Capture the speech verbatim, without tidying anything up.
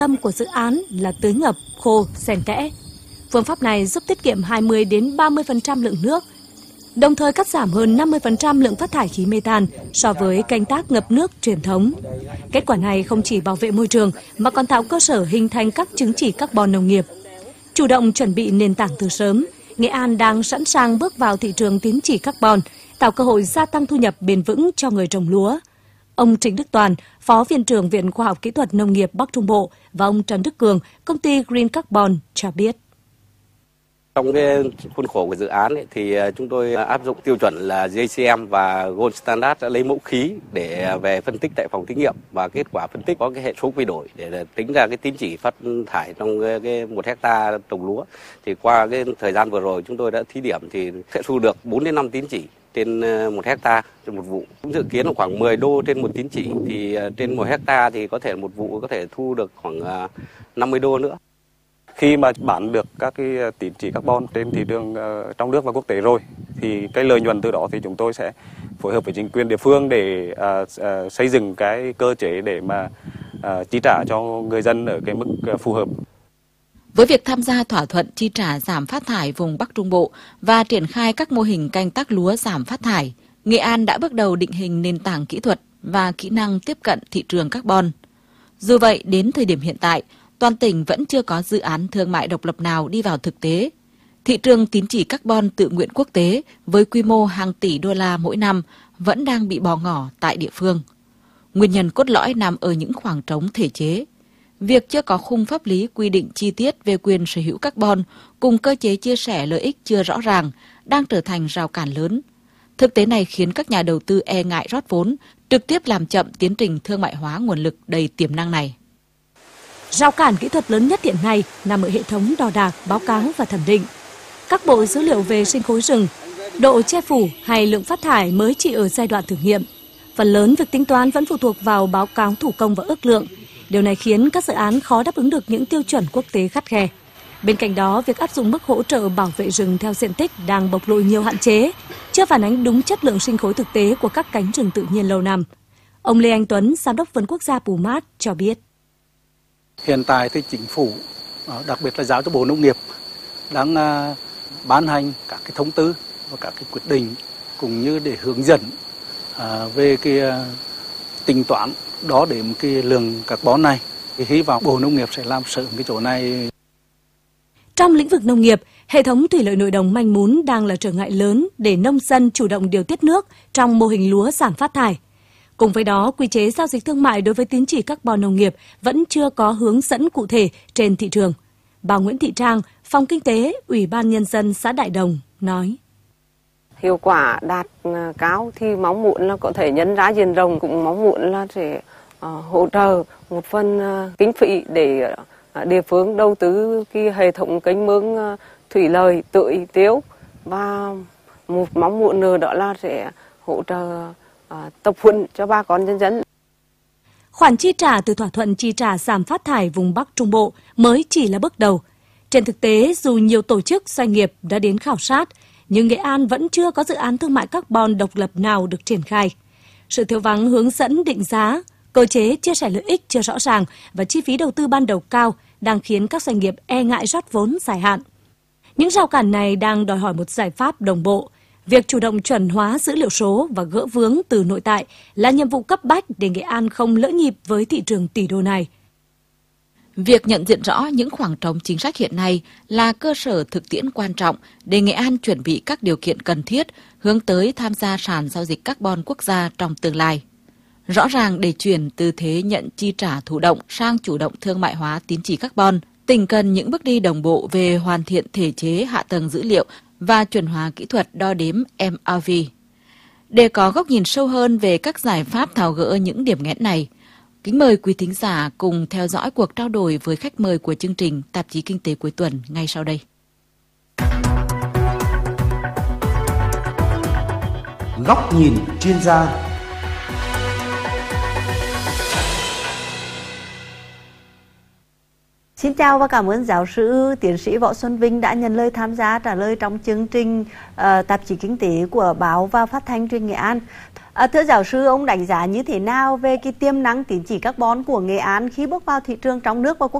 Tâm của dự án là tưới ngập, khô, xen kẽ. Phương pháp này giúp tiết kiệm hai mươi đến ba mươi phần trăm lượng nước, đồng thời cắt giảm hơn năm mươi phần trăm lượng phát thải khí methane so với canh tác ngập nước truyền thống. Kết quả này không chỉ bảo vệ môi trường mà còn tạo cơ sở hình thành các chứng chỉ carbon nông nghiệp. Chủ động chuẩn bị nền tảng từ sớm, Nghệ An đang sẵn sàng bước vào thị trường tín chỉ carbon, tạo cơ hội gia tăng thu nhập bền vững cho người trồng lúa. Ông Trịnh Đức Toàn, Phó Viện trưởng Viện Khoa học Kỹ thuật Nông nghiệp Bắc Trung Bộ và ông Trần Đức Cường, công ty Green Carbon cho biết. Trong cái khuôn khổ của dự án ấy, thì chúng tôi áp dụng tiêu chuẩn là giê xê em và Gold Standard đã lấy mẫu khí để về phân tích tại phòng thí nghiệm, và kết quả phân tích có cái hệ số quy đổi để tính ra cái tín chỉ phát thải trong cái một hecta trồng lúa. Thì qua cái thời gian vừa rồi chúng tôi đã thí điểm thì sẽ thu được bốn đến năm tín chỉ trên một hecta trên một vụ. Cũng dự kiến là khoảng mười đô trên một tín chỉ, thì trên một hecta thì có thể một vụ có thể thu được khoảng năm mươi đô nữa. Khi mà bán được các cái tín chỉ carbon trên thị trường uh, trong nước và quốc tế rồi thì cái lợi nhuận từ đó thì chúng tôi sẽ phối hợp với chính quyền địa phương để uh, uh, xây dựng cái cơ chế để mà uh, chi trả cho người dân ở cái mức uh, phù hợp. Với việc tham gia thỏa thuận chi trả giảm phát thải vùng Bắc Trung Bộ và triển khai các mô hình canh tác lúa giảm phát thải, Nghệ An đã bước đầu định hình nền tảng kỹ thuật và kỹ năng tiếp cận thị trường carbon. Dù vậy, đến thời điểm hiện tại, toàn tỉnh vẫn chưa có dự án thương mại độc lập nào đi vào thực tế. Thị trường tín chỉ carbon tự nguyện quốc tế với quy mô hàng tỷ đô la mỗi năm vẫn đang bị bỏ ngỏ tại địa phương. Nguyên nhân cốt lõi nằm ở những khoảng trống thể chế. Việc chưa có khung pháp lý quy định chi tiết về quyền sở hữu carbon cùng cơ chế chia sẻ lợi ích chưa rõ ràng đang trở thành rào cản lớn. Thực tế này khiến các nhà đầu tư e ngại rót vốn, trực tiếp làm chậm tiến trình thương mại hóa nguồn lực đầy tiềm năng này. Rào cản kỹ thuật lớn nhất hiện nay nằm ở hệ thống đo đạc, báo cáo và thẩm định. Các bộ dữ liệu về sinh khối rừng, độ che phủ hay lượng phát thải mới chỉ ở giai đoạn thử nghiệm. Phần lớn việc tính toán vẫn phụ thuộc vào báo cáo thủ công và ước lượng. Điều này khiến các dự án khó đáp ứng được những tiêu chuẩn quốc tế khắt khe. Bên cạnh đó, việc áp dụng mức hỗ trợ bảo vệ rừng theo diện tích đang bộc lộ nhiều hạn chế, chưa phản ánh đúng chất lượng sinh khối thực tế của các cánh rừng tự nhiên lâu năm. Ông Lê Anh Tuấn, Giám đốc Vườn Quốc gia Pumat cho biết. Hiện tại thì chính phủ, đặc biệt là giao cho Bộ Nông nghiệp, đang ban hành các cái thông tư và các cái quyết định cũng như để hướng dẫn về cái tính toán đó để một cái lượng carbon này. Thì hy vọng Bộ Nông nghiệp sẽ làm sớm cái chỗ này. Trong lĩnh vực nông nghiệp, hệ thống thủy lợi nội đồng manh mún đang là trở ngại lớn để nông dân chủ động điều tiết nước trong mô hình lúa giảm phát thải. Cùng với đó, quy chế giao dịch thương mại đối với tín chỉ carbon nông nghiệp vẫn chưa có hướng dẫn cụ thể trên thị trường. Bà Nguyễn Thị Trang, Phòng Kinh tế, Ủy ban Nhân dân xã Đại Đồng nói. Hiệu quả đạt cao thì mong muốn là có thể nhân ra diện rộng, cũng mong muốn là sẽ uh, hỗ trợ một phần uh, kinh phí để uh, địa phương đầu tư cái hệ thống kênh mương uh, thủy lợi tưới tiêu, và một mong muốn nữa đó là sẽ hỗ trợ uh, tập huấn cho bà con nhân dân. Khoản chi trả từ thỏa thuận chi trả giảm phát thải vùng Bắc Trung Bộ mới chỉ là bước đầu. Trên thực tế, dù nhiều tổ chức doanh nghiệp đã đến khảo sát, nhưng Nghệ An vẫn chưa có dự án thương mại carbon độc lập nào được triển khai. Sự thiếu vắng hướng dẫn định giá, cơ chế chia sẻ lợi ích chưa rõ ràng và chi phí đầu tư ban đầu cao đang khiến các doanh nghiệp e ngại rót vốn dài hạn. Những rào cản này đang đòi hỏi một giải pháp đồng bộ. Việc chủ động chuẩn hóa dữ liệu số và gỡ vướng từ nội tại là nhiệm vụ cấp bách để Nghệ An không lỡ nhịp với thị trường tỷ đô này. Việc nhận diện rõ những khoảng trống chính sách hiện nay là cơ sở thực tiễn quan trọng để Nghệ An chuẩn bị các điều kiện cần thiết hướng tới tham gia sàn giao dịch carbon quốc gia trong tương lai. Rõ ràng để chuyển từ thế nhận chi trả thụ động sang chủ động thương mại hóa tín chỉ carbon, tỉnh cần những bước đi đồng bộ về hoàn thiện thể chế hạ tầng dữ liệu và chuẩn hóa kỹ thuật đo đếm em rờ vê. Để có góc nhìn sâu hơn về các giải pháp tháo gỡ những điểm nghẽn này, kính mời quý thính giả cùng theo dõi cuộc trao đổi với khách mời của chương trình Tạp chí Kinh tế cuối tuần ngay sau đây. Góc nhìn chuyên gia. Xin chào và cảm ơn giáo sư tiến sĩ Võ Xuân Vinh đã nhận lời tham gia trả lời trong chương trình uh, Tạp chí Kinh tế của báo và phát thanh truyền Nghệ An. À, thưa giáo sư, ông đánh giá như thế nào về cái tiềm năng tín chỉ carbon của Nghệ An khi bước vào thị trường trong nước và quốc